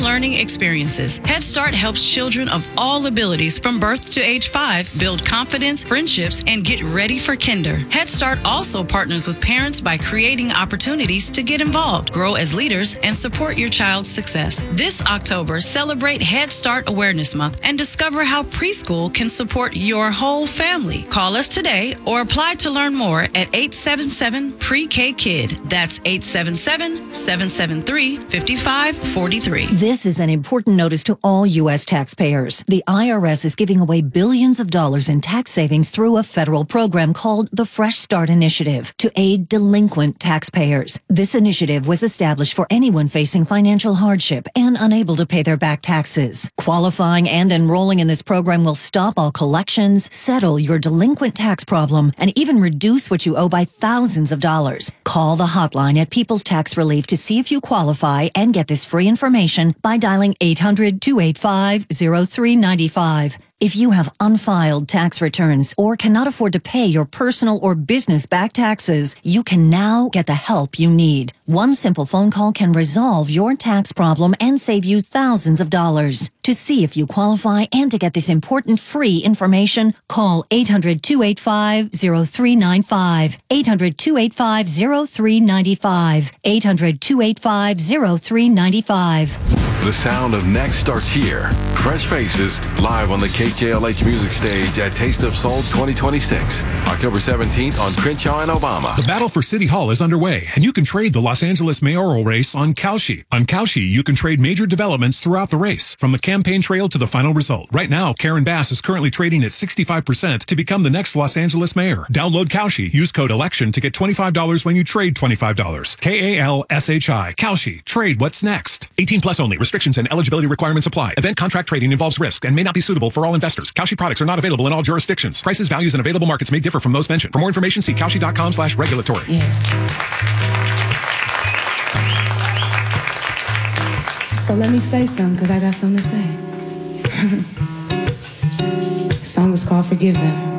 learning experiences. Head Start helps children of all abilities from birth to age 5 build confidence, friendships, and get ready for kinder. Head Start also partners with parents by creating opportunities to get involved, grow as leaders, and support your child's success. This October, celebrate Head Start Awareness Month and discover how preschool can support your whole family. Call us today or apply to learn more at 877-PRE-K-KID. That's 877-773-5543. This is an important notice to all U.S. taxpayers. The IRS is giving away billions of dollars in tax savings through a federal program called the Fresh Start Initiative to aid delinquent taxpayers. This initiative was established for anyone facing financial hardship and unable to pay their back taxes. Qualifying and enrolling in this program will stop all collections, settle your delinquent tax problem, and even reduce what you owe by thousands of dollars. Call the hotline at People's Tax Relief to see if you qualify and get this free information by dialing 800-285-0395. If you have unfiled tax returns or cannot afford to pay your personal or business back taxes, you can now get the help you need. One simple phone call can resolve your tax problem and save you thousands of dollars. To see if you qualify and to get this important free information, call 800-285-0395. 800-285-0395. 800-285-0395. The sound of next starts here. Fresh Faces, live on the KJLH Music Stage at Taste of Soul 2026. October 17th on Crenshaw and Obama. The battle for City Hall is underway, and you can trade the Los Angeles mayoral race on Kalshi. On Kalshi, you can trade major developments throughout the race, from the campaign trail to the final result. Right now, Karen Bass is currently trading at 65% to become the next Los Angeles mayor. Download Kalshi. Use code ELECTION to get $25 when you trade $25. Kalshi. Kalshi. Trade what's next. 18 plus only. Restrictions and eligibility requirements apply. Event contract trading involves risk and may not be suitable for all investors. Kalshi products are not available in all jurisdictions. Prices, values, and available markets may differ from those mentioned. For more information, see kalshi.com/regulatory. Yeah. So let me say something, because I got something to say. The song is called Forgive Them.